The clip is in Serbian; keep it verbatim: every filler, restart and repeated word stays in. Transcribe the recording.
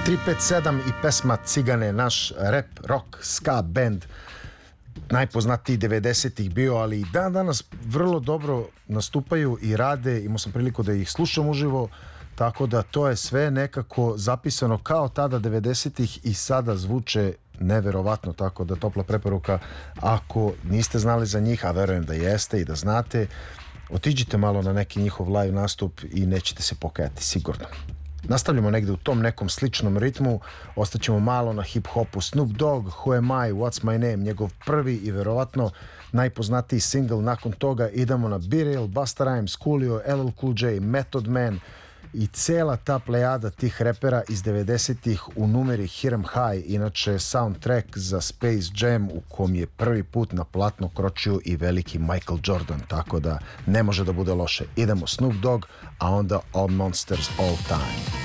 tri pet sedam i pesma Cigane, naš rap, rock, ska band, najpoznatiji devedesetih bio, ali i dan danas vrlo dobro nastupaju i rade, imao sam priliku da ih slušam uživo, tako da to je sve nekako zapisano kao tada devedesetih i sada zvuče neverovatno, tako da topla preporuka ako niste znali za njih, a verujem da jeste i da znate, otiđite malo na neki njihov live nastup i nećete se pokajati, sigurno. Nastavljamo negde u tom nekom sličnom ritmu, ostaćemo malo na hip-hopu. Snoop Dogg, Who Am I, What's My Name, njegov prvi i verovatno najpoznatiji single. Nakon toga idemo na B-Real, Busta Rhymes, Coolio, L L Cool J, Method Man i cela ta plejada tih repera iz devedesetih u numeri Hit 'em High, inače soundtrack za Space Jam u kom je prvi put na platno kročio i veliki Michael Jordan, tako da ne može da bude loše. Idemo Snoop Dogg, a onda All Monsters All Time.